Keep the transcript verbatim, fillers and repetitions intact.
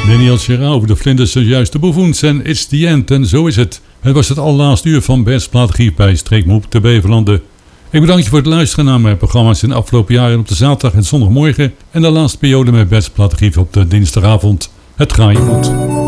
Daniel Gerard over de vlinders, zojuist de Buffoons en It's the End. En zo is het. Het was het allerlaatste uur van Bert's Platenarchief bij Streekmoep te Beverlanden. Ik bedank je voor het luisteren naar mijn programma's in de afgelopen jaren op de zaterdag en zondagmorgen. En de laatste periode met Bert's Platenarchief op de dinsdagavond. Het gaat je goed.